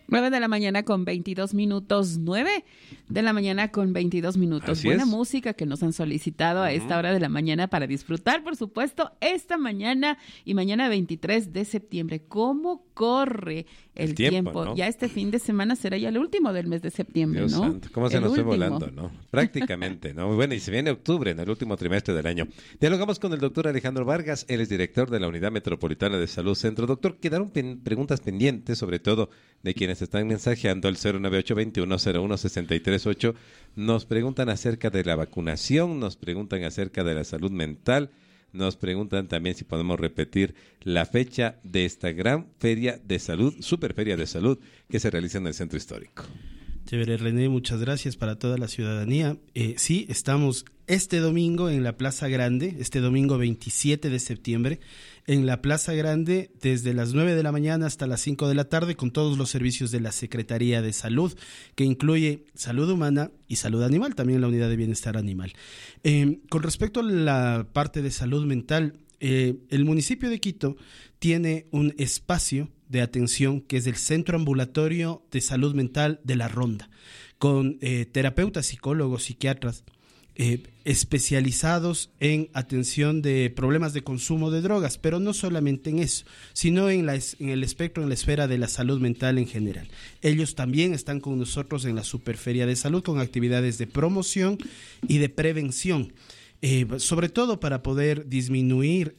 9 de la mañana con 22 minutos, 9 de la mañana con 22 minutos. Así Buena es. música que nos han solicitado a esta hora de la mañana para disfrutar, por supuesto, esta mañana y mañana 23 de septiembre. ¿Cómo corre el tiempo? ¿No? Ya este fin de semana será ya el último del mes de septiembre, Dios ¿no? santo, ¿cómo se El nos fue último. volando, no? Prácticamente, ¿no? Bueno, y se viene octubre, en el último trimestre del año. Dialogamos con el doctor Alejandro Vargas, él es director de la Unidad Metropolitana de Salud Centro. Doctor, quedaron preguntas pendientes, sobre todo de quienes están mensajeando al 098-2101-638. Nos preguntan acerca de la vacunación, nos preguntan acerca de la salud mental, nos preguntan también si podemos repetir la fecha de esta gran feria de salud, super feria de salud, que se realiza en el Centro Histórico. Chévere, René, muchas gracias para toda la ciudadanía. Sí, estamos este domingo en la Plaza Grande, este domingo 27 de septiembre, en la Plaza Grande desde las 9 de la mañana hasta las 5 de la tarde con todos los servicios de la Secretaría de Salud, que incluye salud humana y salud animal, también la unidad de bienestar animal. Con respecto a la parte de salud mental, el municipio de Quito tiene un espacio de atención que es el Centro Ambulatorio de Salud Mental de La Ronda, con terapeutas, psicólogos, psiquiatras especializados en atención de problemas de consumo de drogas, pero no solamente en eso, sino en el espectro, en la esfera de la salud mental en general. Ellos también están con nosotros en la Superferia de Salud con actividades de promoción y de prevención. Sobre todo para poder disminuir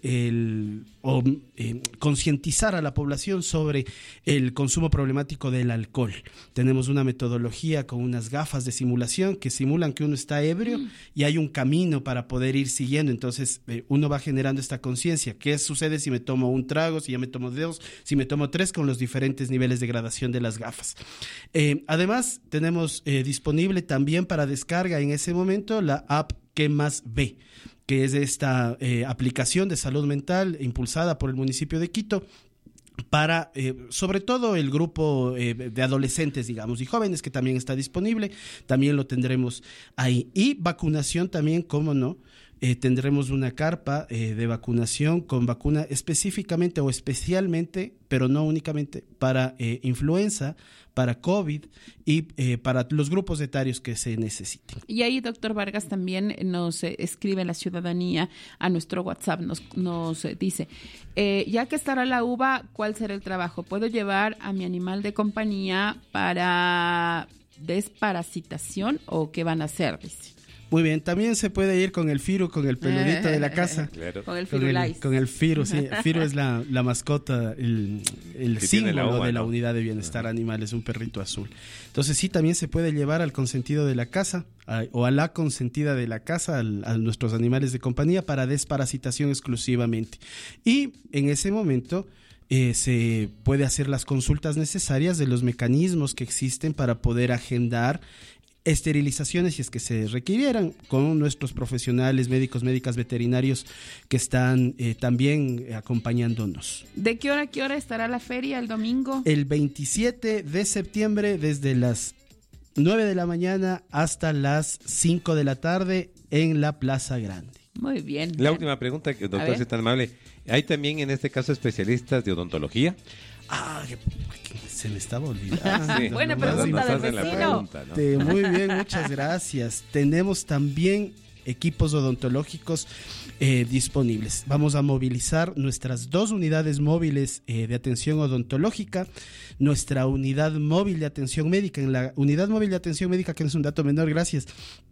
concientizar a la población sobre el consumo problemático del alcohol. Tenemos una metodología con unas gafas de simulación que simulan que uno está ebrio y hay un camino para poder ir siguiendo. Entonces uno va generando esta conciencia. ¿Qué sucede si me tomo un trago, si ya me tomo dos, si me tomo tres, con los diferentes niveles de gradación de las gafas? Además, tenemos disponible también para descarga en ese momento la app ¿Qué más ve?, que es esta aplicación de salud mental impulsada por el municipio de Quito para, sobre todo, el grupo de adolescentes, digamos, y jóvenes, que también está disponible, también lo tendremos ahí. Y vacunación también, cómo no, tendremos una carpa de vacunación con vacuna específicamente o especialmente, pero no únicamente, para influenza, para COVID y para los grupos etarios que se necesiten. Y ahí, doctor Vargas, también nos escribe la ciudadanía a nuestro WhatsApp, nos dice, ya que estará la uva, ¿cuál será el trabajo? ¿Puedo llevar a mi animal de compañía para desparasitación o qué van a hacer? Dice. Muy bien, también se puede ir con el Firu, con el peludito de la casa. Claro. Con el Firulais. Con el Firu, sí. Firu es la mascota, el símbolo de la unidad de bienestar animal, es un perrito azul. Entonces sí, también se puede llevar al consentido de la casa o a la consentida de la casa, a nuestros animales de compañía, para desparasitación exclusivamente. Y en ese momento se puede hacer las consultas necesarias de los mecanismos que existen para poder agendar esterilizaciones, si es que se requirieran, con nuestros profesionales, médicos, médicas, veterinarios que están también acompañándonos. ¿De qué hora a qué hora estará la feria el domingo? El 27 de septiembre, desde las 9 de la mañana hasta las 5 de la tarde en la Plaza Grande. Muy bien. La última pregunta, doctor, si es tan amable. ¿Hay también en este caso especialistas de odontología? Se me estaba olvidando. Sí, Buena nos pregunta del hacen la vecino. pregunta, ¿no? Muy bien, muchas gracias. Tenemos también equipos odontológicos disponibles. Vamos a movilizar nuestras 2 unidades móviles de atención odontológica, nuestra unidad móvil de atención médica. En la unidad móvil de atención médica, que no es un dato menor, gracias,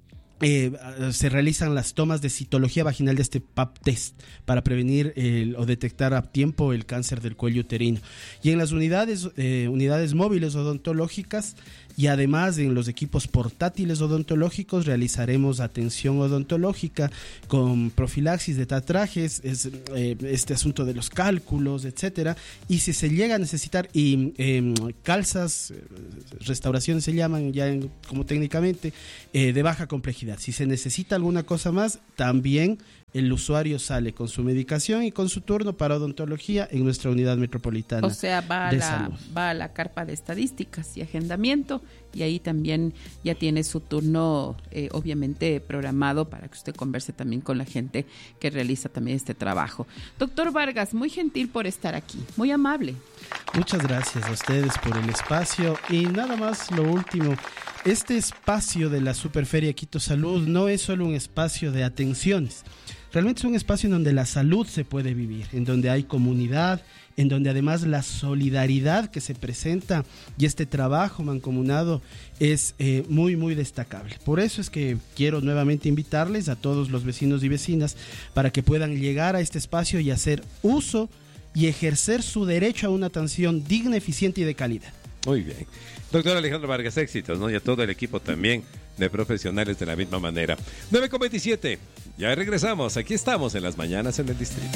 se realizan las tomas de citología vaginal de este Pap test para prevenir o detectar a tiempo el cáncer del cuello uterino. Y en las unidades móviles odontológicas y además en los equipos portátiles odontológicos realizaremos atención odontológica con profilaxis de tatrajes, este asunto de los cálculos, etcétera. Y si se llega a necesitar calzas, restauraciones se llaman ya como técnicamente, de baja complejidad. Si se necesita alguna cosa más, también el usuario sale con su medicación y con su turno para odontología en nuestra unidad metropolitana. O sea, va a la carpa de estadísticas y agendamiento, y ahí también ya tiene su turno, obviamente programado, para que usted converse también con la gente que realiza también este trabajo. Doctor Vargas, muy gentil por estar aquí, muy amable. Muchas gracias a ustedes por el espacio. Y nada más, lo último, este espacio de la Superferia Quito Salud no es solo un espacio de atenciones. Realmente es un espacio en donde la salud se puede vivir, en donde hay comunidad, en donde además la solidaridad que se presenta y este trabajo mancomunado es muy, muy destacable. Por eso es que quiero nuevamente invitarles a todos los vecinos y vecinas para que puedan llegar a este espacio y hacer uso y ejercer su derecho a una atención digna, eficiente y de calidad. Muy bien. Doctor Alejandro Vargas, éxitos, ¿no? Y a todo el equipo también de profesionales de la misma manera. 9:27. Ya regresamos. Aquí estamos en las mañanas en el distrito.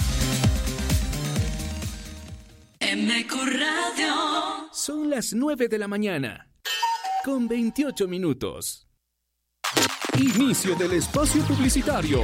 MQ Radio. Son las 9 de la mañana, con 28 minutos. Inicio del espacio publicitario.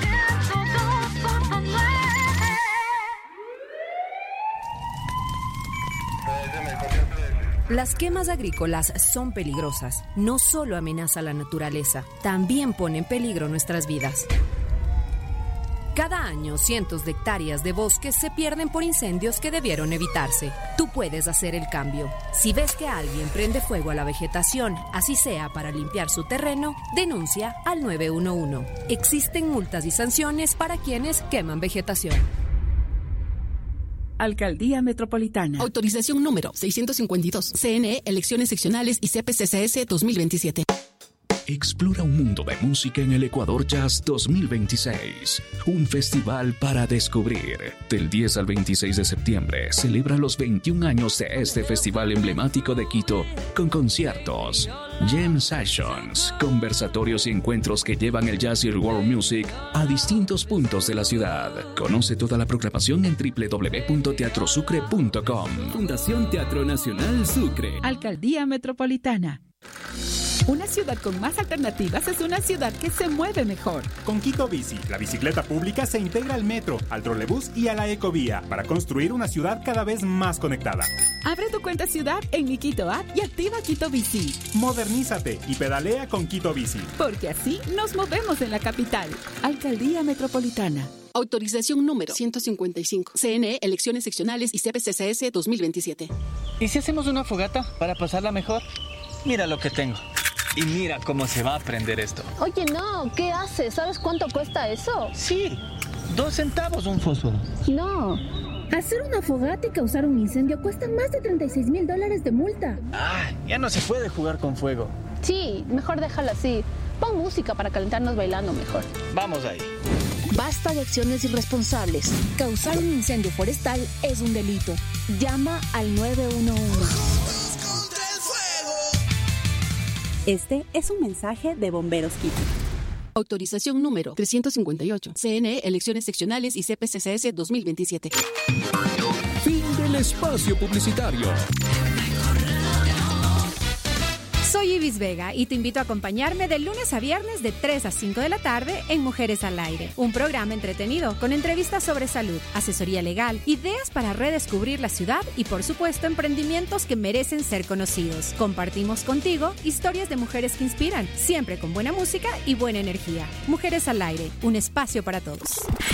Las quemas agrícolas son peligrosas. No solo amenazan la naturaleza, también ponen en peligro nuestras vidas. Cada año, cientos de hectáreas de bosques se pierden por incendios que debieron evitarse. Tú puedes hacer el cambio. Si ves que alguien prende fuego a la vegetación, así sea para limpiar su terreno, denuncia al 911. Existen multas y sanciones para quienes queman vegetación. Alcaldía Metropolitana. Autorización número 652. CNE, Elecciones Seccionales y CPCCS 2027. Explora un mundo de música en el Ecuador Jazz 2026. Un festival para descubrir. Del 10 al 26 de septiembre celebra los 21 años de este festival emblemático de Quito con conciertos, jam sessions, conversatorios y encuentros que llevan el jazz y el world music a distintos puntos de la ciudad. Conoce toda la programación en www.teatrosucre.com. Fundación Teatro Nacional Sucre. Alcaldía Metropolitana. Una ciudad con más alternativas es una ciudad que se mueve mejor. Con Quito Bici, la bicicleta pública se integra al metro, al trolebús y a la ecovía para construir una ciudad cada vez más conectada. Abre tu cuenta ciudad en mi Quito App y activa Quito Bici. Modernízate y pedalea con Quito Bici. Porque así nos movemos en la capital. Alcaldía Metropolitana. Autorización número 155. CNE, Elecciones Seccionales y CPCCS 2027. ¿Y si hacemos una fogata para pasarla mejor? Mira lo que tengo. Y mira cómo se va a prender esto. Oye, no, ¿qué haces? ¿Sabes cuánto cuesta eso? Sí, 2 centavos un fósforo. No, hacer una fogata y causar un incendio cuesta más de $36,000 de multa. Ya no se puede jugar con fuego. Sí, mejor déjalo así. Pon música para calentarnos bailando mejor. Vamos ahí. Basta de acciones irresponsables. Causar un incendio forestal es un delito. Llama al 911. Este es un mensaje de Bomberos Quito. Autorización número 358. CNE, Elecciones Seccionales y CPCCS 2027. Fin del espacio publicitario. Soy Ibis Vega y te invito a acompañarme de lunes a viernes de 3 a 5 de la tarde en Mujeres al Aire, un programa entretenido con entrevistas sobre salud, asesoría legal, ideas para redescubrir la ciudad y, por supuesto, emprendimientos que merecen ser conocidos. Compartimos contigo historias de mujeres que inspiran, siempre con buena música y buena energía. Mujeres al Aire, un espacio para todos.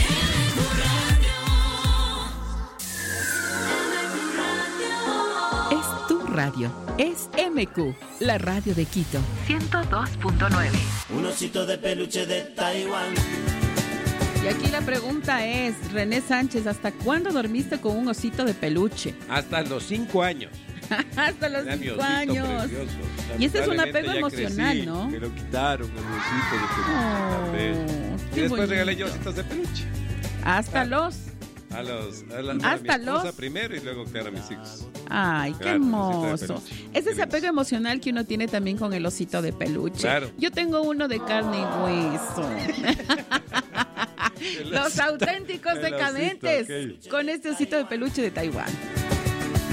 Radio. Es MQ, la radio de Quito. 102.9. Un osito de peluche de Taiwán. Y aquí la pregunta es, René Sánchez, ¿hasta cuándo dormiste con un osito de peluche? Hasta los 5 años. Hasta los 5 años. Y ese es un apego emocional, crecí, ¿no? Me lo quitaron, el osito de peluche. Y después bonito. Regalé yo ositos de peluche. Hasta los... A hasta mi esposa primero y luego claro a mis hijos. Ay, qué hermoso. Es ese apego emocional que uno tiene también con el osito de peluche. Claro. Yo tengo uno de carne y hueso. Los auténticos decadentes con este osito de peluche de Taiwán.